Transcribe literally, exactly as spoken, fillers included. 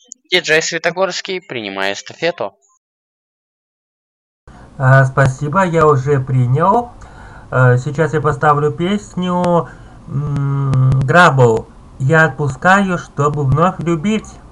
Диджей Светогорский, принимай эстафету. А, спасибо, я уже принял. А, сейчас я поставлю песню м, Грабл. Я отпускаю, чтобы вновь любить.